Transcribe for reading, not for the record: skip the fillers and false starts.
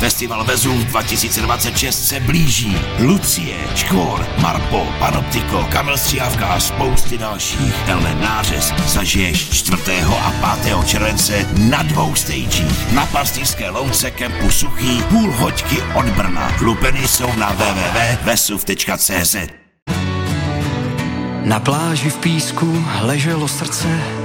Festival Vezuv 2026 se blíží. Lucie, Škor, Marpo, Panoptiko, Kamil Stříhavka a spousty dalších. Tenhle nářez zažiješ 4. a 5. července na 2 stagích. Na Pastýřské louce kempu Suchý, půl hoďky od Brna. Lupeny jsou na www.vesuv.cz. Na pláži v písku leželo srdce